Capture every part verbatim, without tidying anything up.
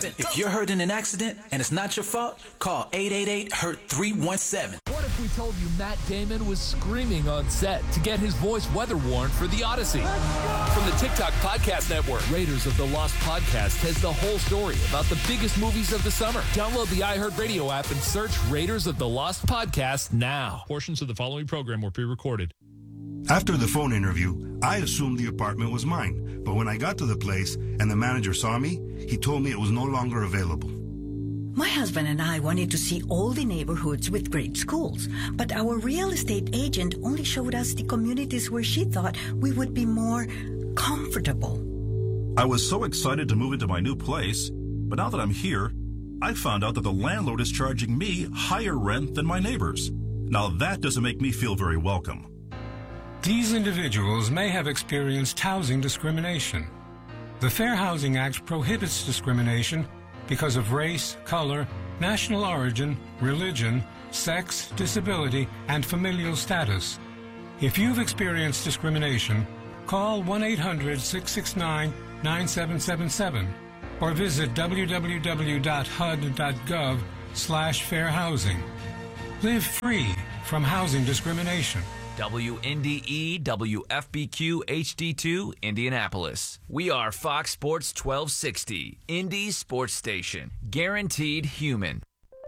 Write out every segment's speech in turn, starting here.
If you're hurt in an accident and it's not your fault, call eight eight eight, hurt three one seven. What if we told you Matt Damon was screaming on set to get his voice weather-worn for The Odyssey? From the TikTok Podcast Network, Raiders of the Lost Podcast has the whole story about the biggest movies of the summer. Download the iHeartRadio app and search Raiders of the Lost Podcast now. Portions of the following program were pre-recorded. After the phone interview, I assumed the apartment was mine. But when I got to the place and the manager saw me, he told me it was no longer available. My husband and I wanted to see all the neighborhoods with great schools, but our real estate agent only showed us the communities where she thought we would be more comfortable. I was so excited to move into my new place, but now that I'm here, I found out that the landlord is charging me higher rent than my neighbors. Now that doesn't make me feel very welcome. These individuals may have experienced housing discrimination. The Fair Housing Act prohibits discrimination because of race, color, national origin, religion, sex, disability, and familial status. If you've experienced discrimination, call one eight hundred, six six nine, nine seven seven seven or visit w w w dot h u d dot gov slash fair housing. Live free from housing discrimination. W N D E W F B Q H D two, Indianapolis. We are Fox Sports twelve sixty, Indy Sports Station. Guaranteed human.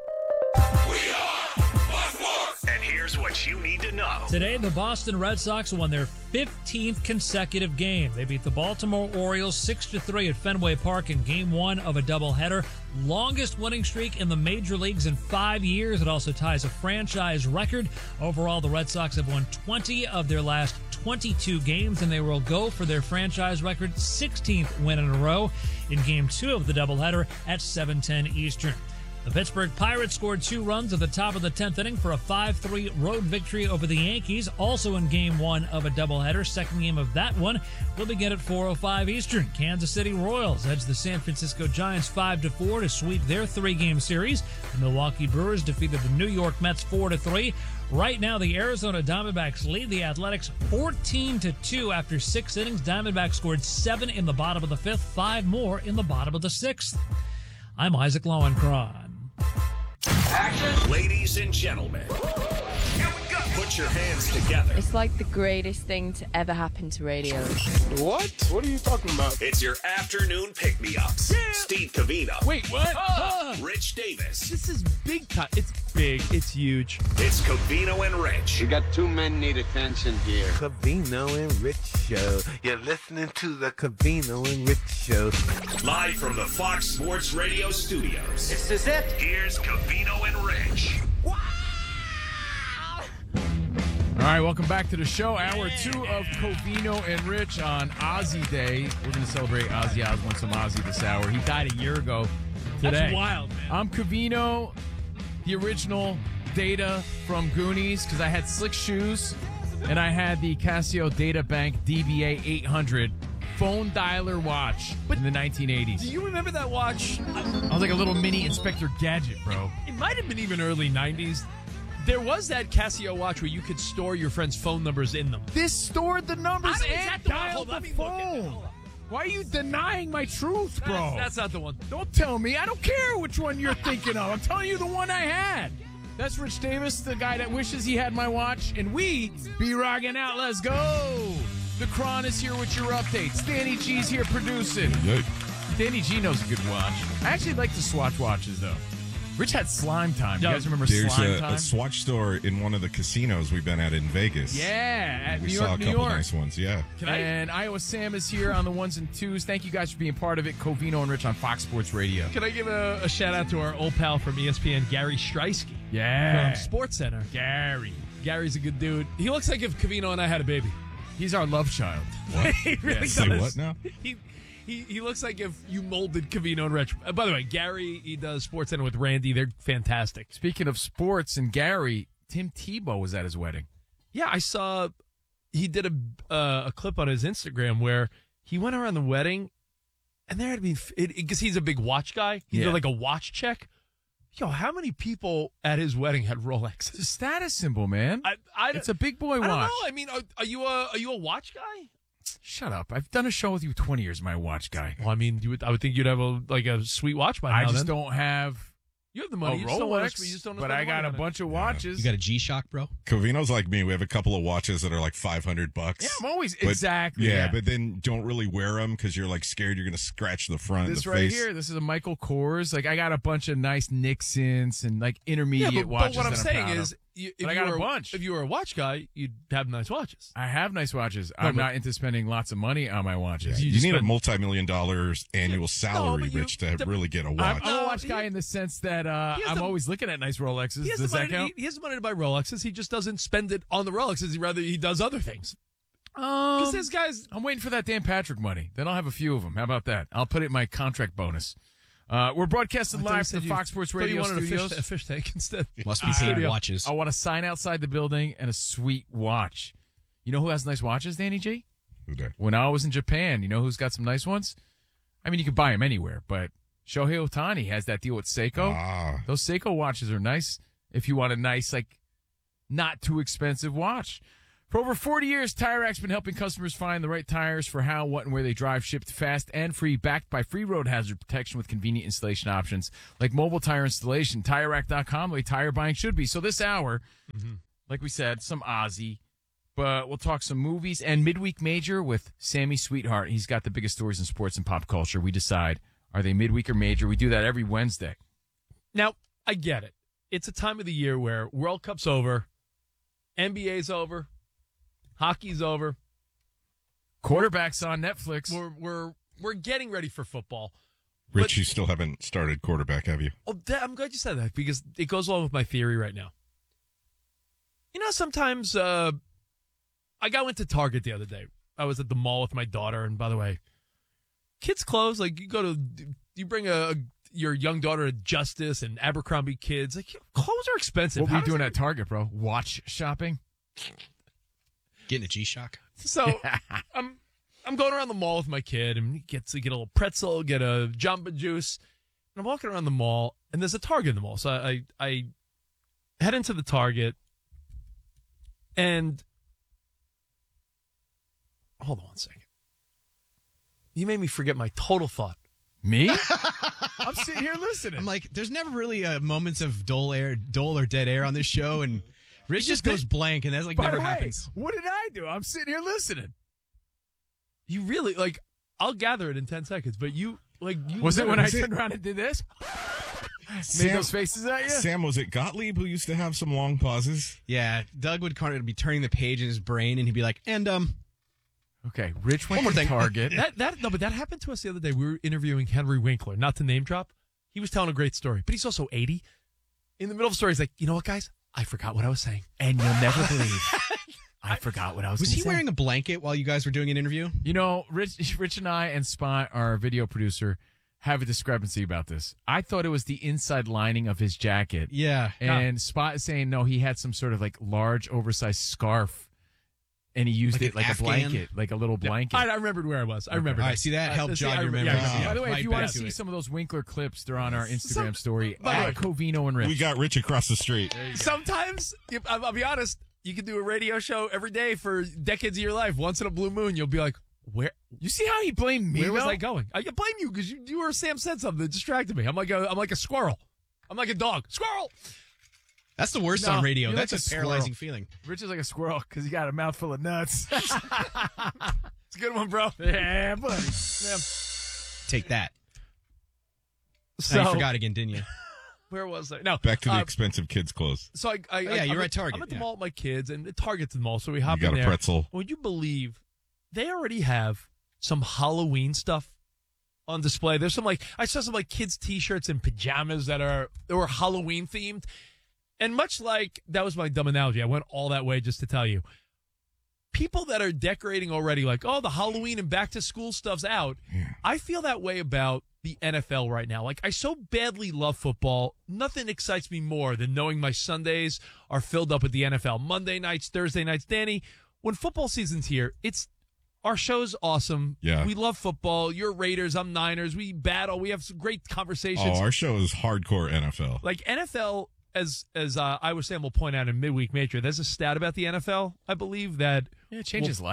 We are Fox Sports. And here's what you need to know. Today, the Boston Red Sox won their fifteenth consecutive game. They beat the Baltimore Orioles six to three at Fenway Park in game one of a doubleheader. Longest winning streak in the major leagues in five years. It also ties a franchise record. Overall, the Red Sox have won twenty of their last twenty-two games, and they will go for their franchise record sixteenth win in a row in game two of the doubleheader at seven ten Eastern. The Pittsburgh Pirates scored two runs at the top of the tenth inning for a five three road victory over the Yankees, also in game one of a doubleheader. Second game of that one will begin at four oh five Eastern. Kansas City Royals edged the San Francisco Giants five to four to sweep their three-game series. The Milwaukee Brewers defeated the New York Mets four to three. Right now, the Arizona Diamondbacks lead the Athletics fourteen to two after six innings. Diamondbacks scored seven in the bottom of the fifth, five more in the bottom of the sixth. I'm Isaac Lowenkron. Action. Ladies and gentlemen, here we go. Put your hands together. It's like the greatest thing to ever happen to radio. What? What are you talking about? It's your afternoon pick-me-ups. Yeah. Steve Covino. Wait, what? Uh, Rich Davis. This is big time. It's big. It's huge. It's Covino and Rich. We got two men need attention here. Covino and Rich Show. You're listening to the Covino and Rich Show. Live from the Fox Sports Radio studios. This is it. Here's Covino and Rich. Wow. All right, welcome back to the show. Hour two of Covino and Rich on Ozzy Day. We're going to celebrate Ozzy Osbourne, some Ozzy this hour. He died a year ago today. That's wild, man. I'm Covino, the original Data from Goonies, because I had slick shoes, and I had the Casio Data Bank D B A eight hundred phone dialer watch but in the nineteen eighties. Do you remember that watch? I was like a little mini Inspector Gadget, bro. It might have been even early nineties. There was that Casio watch where you could store your friends' phone numbers in them. This stored the numbers and the dialed the phone. Why are you denying my truth, bro? That's, that's not the one. Don't tell me. I don't care which one you're thinking of. I'm telling you the one I had. That's Rich Davis, the guy that wishes he had my watch. And we be rocking out. Let's go. The Cron is here with your updates. Danny G's here producing. Good. Danny G knows a good watch. I actually like the Swatch watches, though. Rich had Slime Time. You guys remember There's Slime a, Time? a Swatch store in one of the casinos we've been at in Vegas. Yeah, at we New saw York, a New couple York. nice ones. Yeah. Can I? And Iowa Sam is here on the ones and twos. Thank you guys for being part of it. Covino and Rich on Fox Sports Radio. Can I give a, a shout out to our old pal from E S P N, Gary Streisky? Yeah. From Sports Center. Gary. Gary's a good dude. He looks like if Covino and I had a baby. He's our love child. What? He really yeah, does. Say what now? He, he he looks like if you molded Covino and Rich. Uh, by the way, Gary, he does Sports Center with Randy. They're fantastic. Speaking of sports and Gary, Tim Tebow was at his wedding. Yeah, I saw he did a uh, a clip on his Instagram where he went around the wedding, and there had to be because he's a big watch guy. He Yeah. did like a watch check. Yo, how many people at his wedding had Rolexes? It's a status symbol, man. I, I, it's a big boy I watch. don't know. I mean, are, are you a are you a watch guy? Shut up! I've done a show with you twenty years, my watch guy. Well, I mean, you would, I would think you'd have a like a sweet watch by now. I just then. don't have. You have the money. A you just don't want Rolex, to, you just don't but I got a bunch of watches. You got a G-Shock, bro? Covino's like me. We have a couple of watches that are like five hundred bucks. Yeah, I'm always but, exactly. Yeah, yeah, but then don't really wear them because you're like scared you're gonna scratch the front. This the right face. here, this is a Michael Kors. Like I got a bunch of nice Nixons and like intermediate yeah, but, watches. But what I'm that saying I'm is, you, if I you got were, a bunch. If you were a watch guy, you'd have nice watches. I have nice watches. No, I'm but- not into spending lots of money on my watches. Yeah, you, just need spend- a multi-million dollars annual salary, but you- Rich, to the- really get a watch. I'm, I'm No, a watch he- guy in the sense that uh, He has I'm the- always looking at nice Rolexes. He has, Does the that money, count? he, he has the money to buy Rolexes. He just doesn't spend it on the Rolexes. He rather he does other things. Um, Because this guy's. I'm waiting for that Dan Patrick money. Then I'll have a few of them. How about that? I'll put it in my contract bonus. Uh, we're broadcasting I thought you live said from the you- Fox Sports I thought Radio you wanted studios. A fish, a fish tank instead. Must be paid watches. I want a sign outside the building and a sweet watch. You know who has nice watches, Danny G? Who did? When I was in Japan, you know who's got some nice ones? I mean, you can buy them anywhere, but Shohei Ohtani has that deal with Seiko. Ah. Those Seiko watches are nice if you want a nice, like, not too expensive watch. For over forty years, Tire Rack's been helping customers find the right tires for how, what, and where they drive, shipped fast and free, backed by free road hazard protection with convenient installation options like mobile tire installation. Tire Rack dot com, the way tire buying should be. So this hour, Mm-hmm. like we said, some Ozzy, but we'll talk some movies and midweek major with Sammy Sweetheart. He's got the biggest stories in sports and pop culture. We decide, are they midweek or major? We do that every Wednesday. Now, I get it. It's a time of the year where World Cup's over, N B A's over, hockey's over. Quarterbacks on Netflix. We're we're we're getting ready for football. Rich, But- you still haven't started quarterback, have you? Oh, that, I'm glad you said that because it goes along with my theory right now. You know, sometimes uh, I got into Target the other day. I was at the mall with my daughter, and by the way, kids' clothes, like you go to, you bring a, your young daughter to Justice and Abercrombie Kids. Like clothes are expensive. What were How you doing does at Target, bro? Watch shopping? Getting a G-Shock. So I'm I'm going around the mall with my kid and get to get a little pretzel, get a Jamba Juice, and I'm walking around the mall and there's a Target in the mall. So I I head into the Target and hold on one second. You made me forget my total thought. Me? I'm sitting here listening. I'm like, there's never really uh, moments of dull air, dull or dead air on this show, and Rich just goes blank, and that's like By never the way, happens. what did I do? I'm sitting here listening. You really like I'll gather it in ten seconds, but you like you Was it when I Was it- turned around and did this? Made Sam- those faces at you? Sam, was it Gottlieb who used to have some long pauses? Yeah, Doug would kind of be turning the page in his brain, and he'd be like, and um, Okay, Rich went One more to thing. Target. That that no, but that happened to us the other day. We were interviewing Henry Winkler, not to name drop. He was telling a great story, but he's also eighty. In the middle of the story, he's like, "You know what, guys? I forgot what I was saying." And you'll never believe. I forgot what I was was gonna he say. wearing a blanket while you guys were doing an interview? You know, Rich, Rich and I and Spot, our video producer, have a discrepancy about this. I thought it was the inside lining of his jacket. Yeah. And Spot is saying, no, he had some sort of like large, oversized scarf, and he used Like it an like Afghan? a blanket, like a little blanket. I, I remembered where I was. I remember. All that. right, see, that Uh, helped see, jog I- your yeah, memory. yeah, yeah. By the way, Right if you want back to to see it. some of those Winkler clips, they're on our Instagram Some- story by the at way- Covino and Rich. We got Rich across the street. Sometimes, if- I'll, I'll be honest, you can do a radio show every day for decades of your life. Once in a blue moon, you'll be like, "Where? You see how he blamed me? Where was though? I going?" I blame you because you, you or Sam said something that distracted me. I'm like a, I'm like a squirrel. I'm like a dog. Squirrel. That's the worst No, on radio. you're That's like a a paralyzing squirrel. feeling. Rich is like a squirrel because he got a mouthful of nuts. It's a good one, bro. Yeah, buddy. Yeah. Take that. So, Oh, you forgot again, didn't you? where was I? No. Back to the uh, expensive kids' clothes. So I, I, Oh, yeah, I you're I'm at Target, I'm at the yeah. mall with my kids, and Target's the mall, so we hop You got in a there. pretzel. Would you believe they already have some Halloween stuff on display? There's some like I saw some like kids' T-shirts and pajamas that are that were Halloween themed, and much like that was my dumb analogy. I went all that way just to tell you. People that are decorating already, like, oh, the Halloween and back to school stuff's out. Yeah. I feel that way about the N F L right now. Like, I so badly love football. Nothing excites me more than knowing my Sundays are filled up with the N F L. Monday nights, Thursday nights. Danny, when football season's here, it's our show's awesome. Yeah. We love football. You're Raiders. I'm Niners. We battle. We have some great conversations. Oh, our show is hardcore N F L. Like N F L, as as uh, I was saying, we'll point out in midweek major. There's a stat about the N F L, I believe that Yeah, it changes will, life.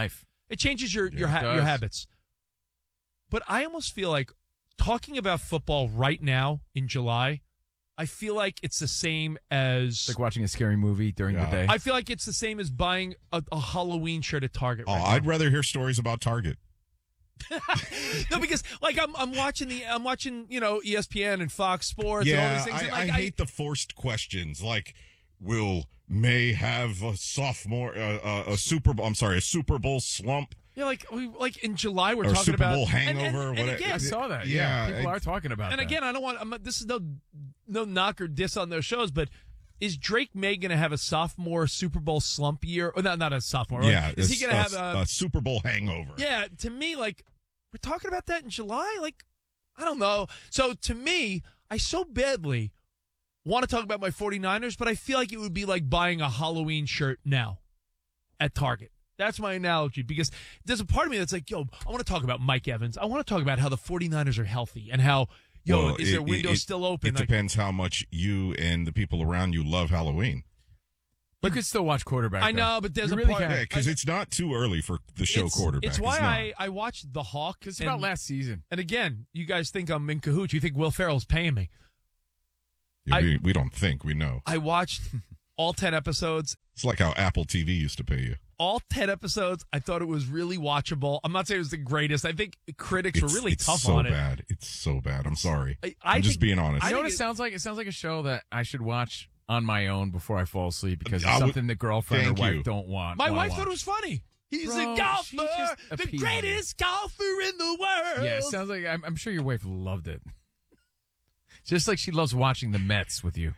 It changes your Yeah, your it ha- your does. habits. But I almost feel like talking about football right now in July, I feel like it's the same as It's like watching a scary movie during Yeah. the day. I feel like it's the same as buying a, a Halloween shirt at Target. Oh, right I'd now. rather hear stories about Target. No, because like I'm I'm watching the I'm watching you know E S P N and Fox Sports and all Yeah, these things. I, and, like, I hate the forced questions. Like, will May have a sophomore, uh, uh, a Super Bowl? I'm sorry, a Super Bowl slump Yeah, like we like in July we're or talking Super about Bowl and- hangover. And, and, what- and again, I saw that. Yeah, Yeah, people it- are talking about and that. again, I don't want. I'm, not- this is no no knock or diss on those shows, but is Drake May going to have a sophomore Super Bowl slump year? Or not? Not a sophomore. right? Yeah, Is he a- going to a- have a, a Super Bowl hangover? Yeah, to me, like, we're talking about that in July? Like, I don't know. So, to me, I so badly want to talk about my 49ers, but I feel like it would be like buying a Halloween shirt now at Target. That's my analogy, because there's a part of me that's like, yo, I want to talk about Mike Evans. I want to talk about how the 49ers are healthy and how, yo, Well, is their it- window it- still open? It Like, depends how much you and the people around you love Halloween. You could still watch quarterback. I though. know, but there's You a really part- can. Yeah, because it's not too early for the show it's, quarterback. It's why not. I, I watched The Hawk. It's about and- last season. And again, you guys think I'm in cahoots. You think Will Ferrell's paying me. Yeah, I- we, we don't think, we know. I watched all ten episodes. It's like how Apple T V used to pay you. All ten episodes. I thought it was really watchable. I'm not saying it was the greatest. I think critics It's, were really it's tough so on it. bad. It's so bad. I'm sorry. I- I I'm just think- being honest. I know think what it it- sounds like. It sounds like a show that I should watch on my own before I fall asleep because it's I would- something the girlfriend or thank wife you. don't want. My wanna wife watch. thought it was funny. He's Bro, a she's golfer, just the appealing. greatest golfer in the world. Yeah, it sounds like I'm, I'm sure your wife loved it. Just like she loves watching the Mets with you.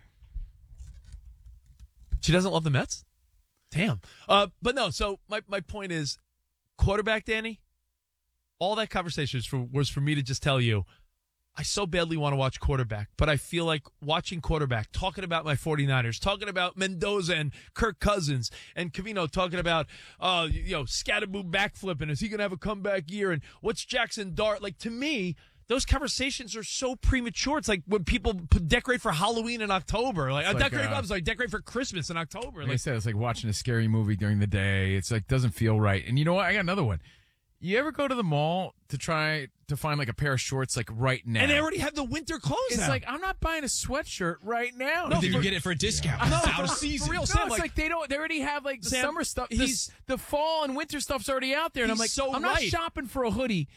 She doesn't love the Mets? Damn. Uh, but no, so my, my point is, quarterback, Danny, all that conversation was for, was for me to just tell you, I so badly want to watch quarterback, but I feel like watching quarterback, talking about my 49ers, talking about Mendoza and Kirk Cousins, and Covino talking about, uh, you know, Scatterboo backflipping. Is he going to have a comeback year? And what's Jackson Dart? Like, to me, those conversations are so premature. It's like when people p- decorate for Halloween in October. Like, It's uh, like, decorate, uh, I'm sorry, decorate for Christmas in October. Like I Like, said, it's like watching a scary movie during the day. It's like doesn't feel right. And you know what? I got another one. You ever go to the mall to try to find like a pair of shorts like right now? and they already have the winter clothes It's out. like I'm not buying a sweatshirt right now. No, you For- get it for a discount. No, It's out of for- season. For real, No, Sam, it's like, like- they don't. They already have like the Sam, summer stuff. he's- This, the fall and winter stuff's already out there, and I'm He's like, so I'm not right. shopping for a hoodie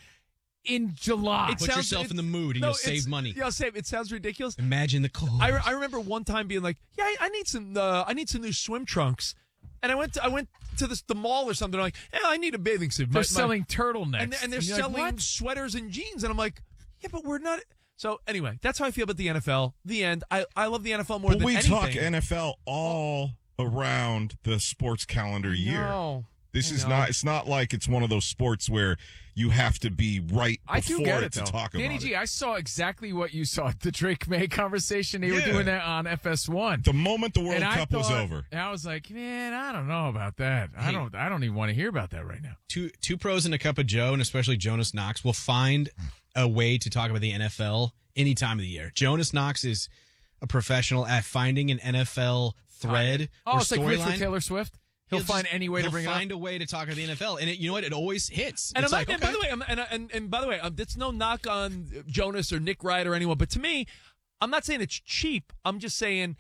in July. It Put sounds- yourself it- in the mood and no, you'll save it's- money. You'll save. It sounds ridiculous. Imagine the cold. I, re- I remember one time being like, "Yeah, I, I need some. Uh, I need some new swim trunks," and I went. To, I went to this, the mall or something. I'm like, "Yeah, I need a bathing suit." They're My- my- selling turtlenecks, and, and they're you're like, selling "What?" sweaters and jeans, and I'm like, "Yeah, but we're not." So anyway, that's how I feel about the N F L. The end. I, I love the N F L more But than we anything. talk N F L all around the sports calendar year. No, This I is know. not. It's not like it's one of those sports where you have to be right I do before get it, it to though. talk Danny about G, it. I saw exactly what you saw at the Drake May conversation. They were Yeah. doing that on F S one. The moment the World And I Cup was thought- over, and I was like, man, I don't know about that. I Hey. don't. I don't even want to hear about that right now. two two pros and a cup of Joe, and especially Jonas Knox, will find a way to talk about the N F L any time of the year. Jonas Knox is a professional at finding an N F L thread Oh, or it's like Chris with storyline. Taylor Swift. He'll, find just- any way to he'll bring it up. find a way to talk about the N F L, and it, you know what? It always hits. And, it's I'm like, not, and okay. by the way, I'm, and, and and by the way, um, it's no knock on Jonas or Nick Wright or anyone, but to me, I'm not saying it's cheap. I'm just saying,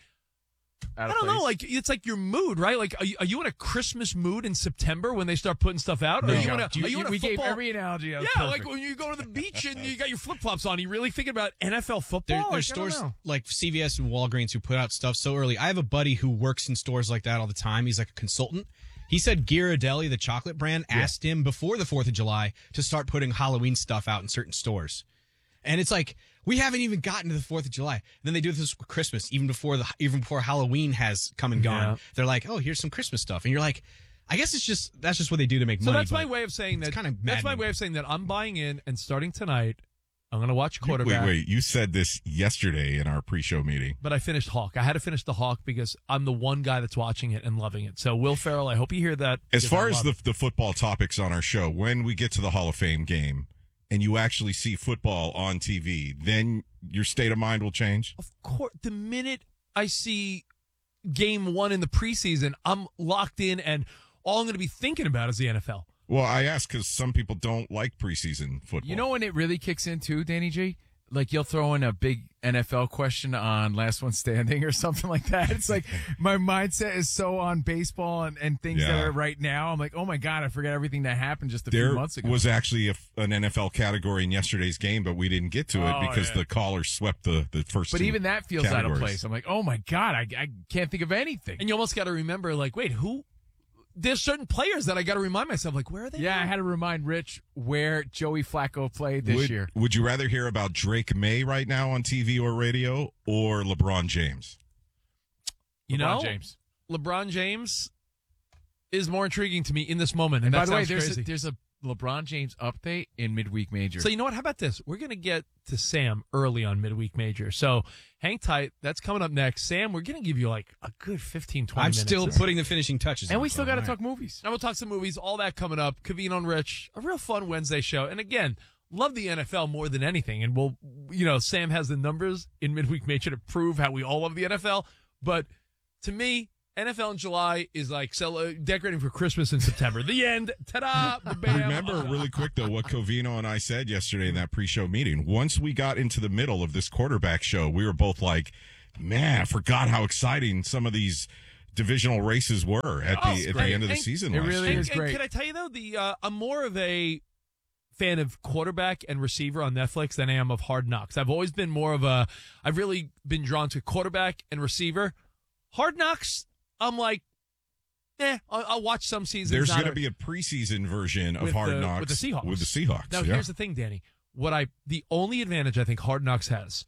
I don't know, like it's like your mood, right? Like, are you, are you in a Christmas mood in September when they start putting stuff out? No. Are you in a, Do you- are you in a we gave football? every analogy. That was Yeah, perfect. like when you go to the beach and you got your flip flops on. Are you really thinking about N F L football? There, Like, there's I don't stores know. like C V S and Walgreens who put out stuff so early. I have a buddy who works in stores like that all the time. He's like a consultant. He said Ghirardelli, the chocolate brand, asked him before the fourth of July to start putting Halloween stuff out in certain stores. And it's like, we haven't even gotten to the fourth of July. Then they do this with Christmas, even before the even before Halloween has come and gone. Yeah. They're like, oh, here's some Christmas stuff. And you're like, I guess it's just, that's just what they do to make So money. that's my but way of saying that. it's kind of That's my maddening. way of saying that I'm buying in and starting tonight. I'm going to watch You- quarterback. wait, wait. You said this yesterday in our pre-show meeting. But I finished Hawk. I had to finish the Hawk because I'm the one guy that's watching it and loving it. So, Will Ferrell, I hope you hear that. As because far I as love the it. the football topics on our show, when we get to the Hall of Fame game and you actually see football on T V, then your state of mind will change. Of course, the minute I see game one in the preseason, I'm locked in and all I'm going to be thinking about is the N F L. Well, I ask because some people don't like preseason football. You know when it really kicks in too, Danny G? Like you'll throw in a big N F L question on Last One Standing or something like that. It's like my mindset is so on baseball and, and things Yeah. that are right now. I'm like, oh my God, I forget everything that happened just a there few months ago. was actually a, an N F L category in yesterday's game, but we didn't get to it Oh, because yeah. the caller swept the, the first But two even that feels out of categories. place. I'm like, oh my God, I, I can't think of anything. And you almost got to remember, like, wait, who? There's certain players that I got to remind myself, like, where are they? Yeah, now? I had to remind Rich where Joey Flacco played this would, year. Would you rather hear about Drake May right now on T V or radio or LeBron James? You LeBron know, James. LeBron James is more intriguing to me in this moment. And And by that the way, sounds there's crazy. a, there's a LeBron James update in midweek major. So you know what? How about this? We're going to get to Sam early on midweek major. So hang tight. That's coming up next. Sam, we're going to give you like a good fifteen, twenty I'm minutes. still putting the finishing touches and on we it, still so, got to all talk right. movies. And we'll talk some movies. All that coming up. Kaveen on Rich. A real fun Wednesday show. And again, love the N F L more than anything. And we'll, you know, Sam has the numbers in midweek major to prove how we all love the N F L. But to me, N F L in July is like cel- uh, decorating for Christmas in September. The end. Ta-da! Bam. Remember really quick, though, what Covino and I said yesterday in that pre-show meeting. Once we got into the middle of this quarterback show, we were both like, man, I forgot how exciting some of these divisional races were at Oh, the at the great. end of the And- season it last really year. is And great. can I tell you though, the uh, I'm more of a fan of quarterback and receiver on Netflix than I am of Hard Knocks. I've always been more of a. I've really been drawn to quarterback and receiver. Hard Knocks, I'm like, eh, I'll, I'll watch some seasons. There's not going to a- be a preseason version of with Hard the, Knocks with the Seahawks. With the Seahawks, Now yeah. here's the thing, Danny. What I the only advantage I think Hard Knocks has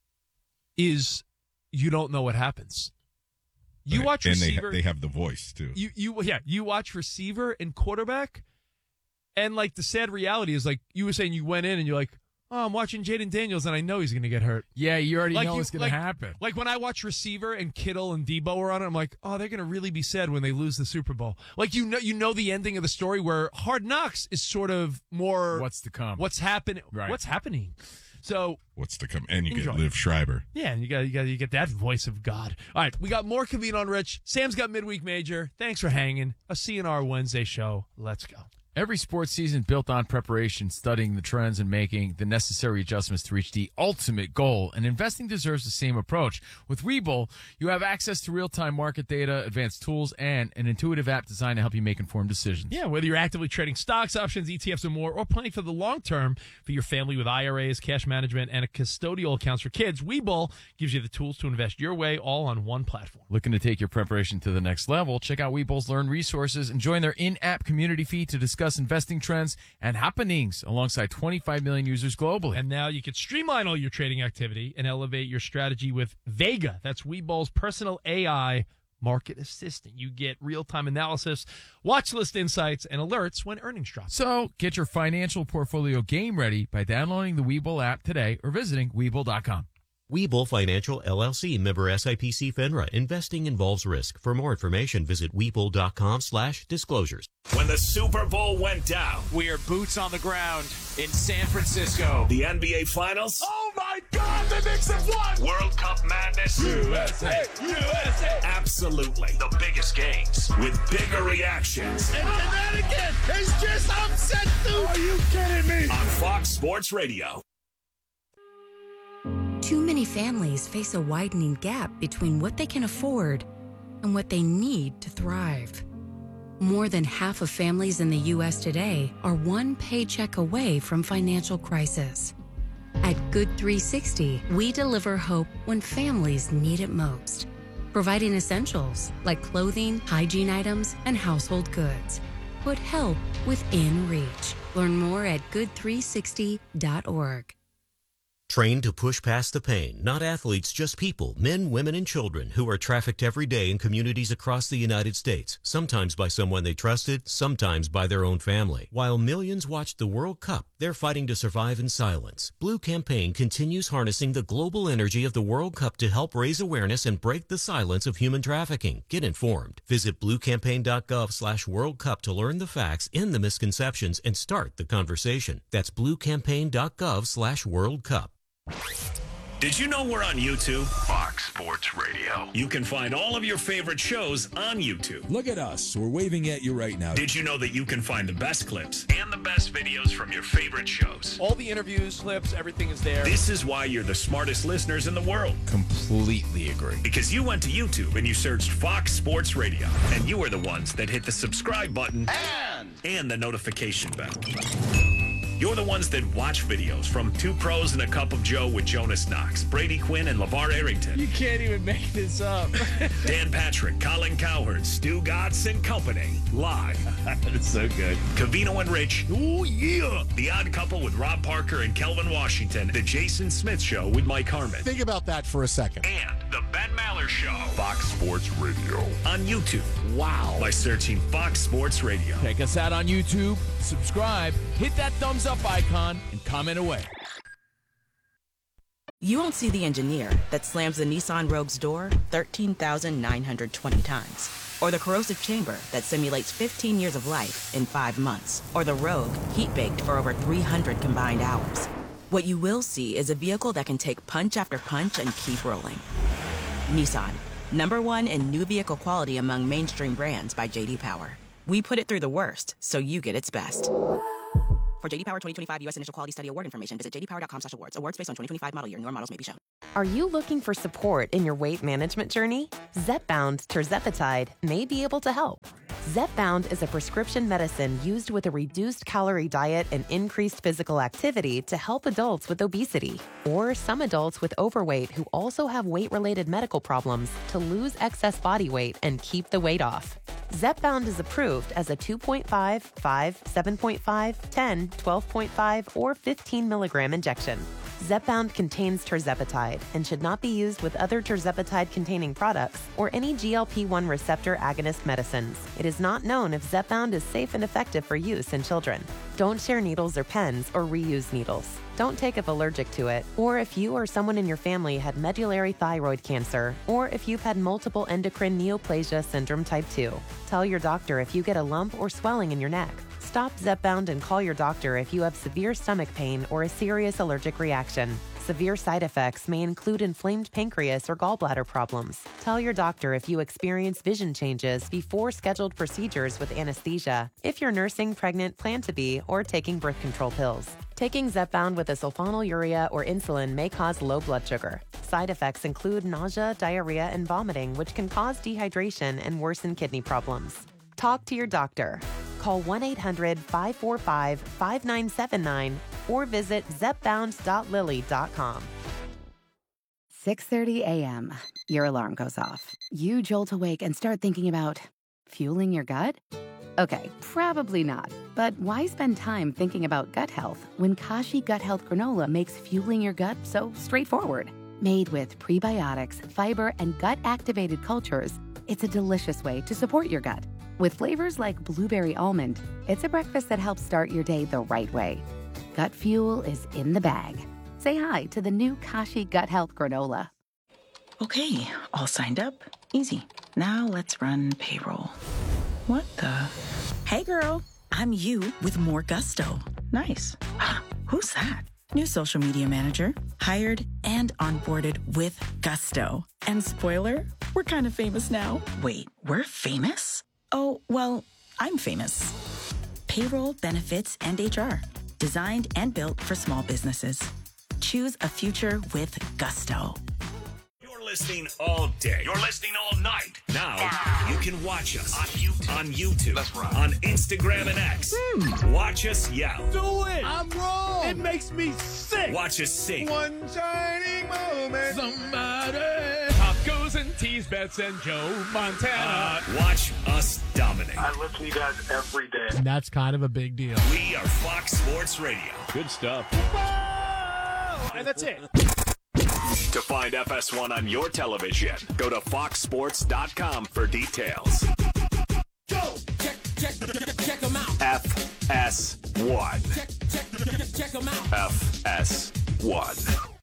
is you don't know what happens. You Right. watch and they receiver. ha- they have the voice too. You you yeah, you watch receiver and quarterback, and like the sad reality is like you were saying you went in and you're like, oh, I'm watching Jaden Daniels and I know he's going to get hurt. Yeah, you already Like know you- what's going like- to happen. Like when I watch receiver and Kittle and Debo are on it, I'm like, oh, they're going to really be sad when they lose the Super Bowl. Like you know, you know the ending of the story. Where Hard Knocks is sort of more What's to come? what's happening, Right. what's happening. So What's to come? And you Enjoy. get Liv Schreiber. yeah, and you got you got you get that voice of God. All right, we got more Kaveen on Rich. Sam's got midweek major. Thanks for hanging. A C N R Wednesday show. Let's go. Every sports season built on preparation, studying the trends, and making the necessary adjustments to reach the ultimate goal. And investing deserves the same approach. With Webull, you have access to real-time market data, advanced tools, and an intuitive app designed to help you make informed decisions. Yeah, whether you're actively trading stocks, options, E T Fs, and more, or planning for the long term for your family with I R As, cash management, and a custodial accounts for kids, Webull gives you the tools to invest your way all on one platform. Looking to take your preparation to the next level? Check out Webull's Learn resources and join their in-app community feed to discuss investing trends and happenings alongside twenty-five million users globally. And now you can streamline all your trading activity and elevate your strategy with Vega. That's Webull's personal A I market assistant. You get real-time analysis, watch list insights, and alerts when earnings drop. So get your financial portfolio game ready by downloading the Webull app today or visiting Webull dot com. Webull Financial, L L C, member S I P C FINRA. Investing involves risk. For more information, visit Webull.com slash disclosures. When the Super Bowl went down, we are boots on the ground in San Francisco. The N B A Finals. Oh my God, the Knicks have won! World Cup madness. U S A, U S A. Absolutely. The biggest games with bigger reactions. And Connecticut is just upset too. Are you kidding me? On Fox Sports Radio. Too many families face a widening gap between what they can afford and what they need to thrive. More than half of families in the U S today are one paycheck away from financial crisis. At Good three sixty, we deliver hope when families need it most, providing essentials like clothing, hygiene items, and household goods. Put help within reach. Learn more at good three sixty dot org. Trained to push past the pain, not athletes, just people, men, women, and children who are trafficked every day in communities across the United States, sometimes by someone they trusted, sometimes by their own family. While millions watched the World Cup, they're fighting to survive in silence. Blue Campaign continues harnessing the global energy of the World Cup to help raise awareness and break the silence of human trafficking. Get informed. Visit bluecampaign.gov slash World Cup to learn the facts, end the misconceptions, and start the conversation. That's bluecampaign.gov slash World Cup. Did you know we're on YouTube? Fox Sports Radio. You can find all of your favorite shows on YouTube. Look at us. We're waving at you right now. Did you know that you can find the best clips and the best videos from your favorite shows? All the interviews, clips, everything is there. This is why you're the smartest listeners in the world. Completely agree. Because you went to YouTube and you searched Fox Sports Radio. And you are the ones that hit the subscribe button and, and the notification bell. You're the ones that watch videos from Two Pros and a Cup of Joe with Jonas Knox, Brady Quinn, and LeVar Arrington. You can't even make this up. Dan Patrick, Colin Cowherd, Stu Gatz and Company. Live. It's so good. Covino and Rich. Oh, yeah. The Odd Couple with Rob Parker and Kelvin Washington. The Jason Smith Show with Mike Harmon. Think about that for a second. And the Ben Maller Show. Fox Sports Radio. On YouTube. Wow. By searching Fox Sports Radio. Check us out on YouTube. Subscribe. Hit that thumbs up icon and comment away. You won't see the engineer that slams the Nissan Rogue's door thirteen thousand nine hundred twenty times. Or the corrosive chamber that simulates fifteen years of life in five months. Or the Rogue heat-baked for over three hundred combined hours. What you will see is a vehicle that can take punch after punch and keep rolling. Nissan, number one in new vehicle quality among mainstream brands by J D Power. We put it through the worst, so you get its best. For J D Power twenty twenty-five U S Initial Quality Study Award information, visit j d power dot com slash awards. Awards based on twenty twenty-five model year. Newer models may be shown. Are you looking for support in your weight management journey? Zepbound tirzepatide may be able to help. Zepbound is a prescription medicine used with a reduced calorie diet and increased physical activity to help adults with obesity or some adults with overweight who also have weight-related medical problems to lose excess body weight and keep the weight off. Zepbound is approved as a two point five, five, seven point five, ten, twelve point five, or fifteen milligram injection. Zepbound contains tirzepatide and should not be used with other tirzepatide-containing products or any G L P one receptor agonist medicines. It is not known if Zepbound is safe and effective for use in children. Don't share needles or pens or reuse needles. Don't take if allergic to it, or if you or someone in your family had medullary thyroid cancer, or if you've had multiple endocrine neoplasia syndrome type two. Tell your doctor if you get a lump or swelling in your neck. Stop Zepbound and call your doctor if you have severe stomach pain or a serious allergic reaction. Severe side effects may include inflamed pancreas or gallbladder problems. Tell your doctor if you experience vision changes before scheduled procedures with anesthesia, if you're nursing, pregnant, plan to be, or taking birth control pills. Taking Zepbound with a sulfonylurea or insulin may cause low blood sugar. Side effects include nausea, diarrhea, and vomiting, which can cause dehydration and worsen kidney problems. Talk to your doctor. Call one eight hundred, five four five, five nine seven nine or visit zepbound dot lilly dot com. six thirty a.m. Your alarm goes off. You jolt awake and start thinking about fueling your gut? Okay, probably not. But why spend time thinking about gut health when Kashi Gut Health Granola makes fueling your gut so straightforward? Made with prebiotics, fiber, and gut-activated cultures, it's a delicious way to support your gut. With flavors like blueberry almond, it's a breakfast that helps start your day the right way. Gut fuel is in the bag. Say hi to the new Kashi Gut Health Granola. Okay, all signed up. Easy. Now let's run payroll. What the? Hey girl, I'm you with more gusto. Nice. Who's that? New social media manager. Hired and onboarded with gusto. And spoiler, we're kind of famous now. Wait, we're famous? Oh, well, I'm famous. Payroll, benefits, and H R. Designed and built for small businesses. Choose a future with gusto. You're listening all day. You're listening all night. Now you can watch us on YouTube. On YouTube. That's right. On Instagram and X. Hmm. Watch us yell. Do it. I'm wrong. It makes me sick. Watch us sing. One shining moment. Somebody. Pop goes and tease Bets and Joe Montana. Uh, watch us dominate. I listen to you guys every day. And that's kind of a big deal. We are Fox Sports Radio. Good stuff. Whoa! And that's it. To find F S one on your television, go to fox sports dot com for details. Go! Check, check, check them out. F S one. Check, check, check them out. F S one.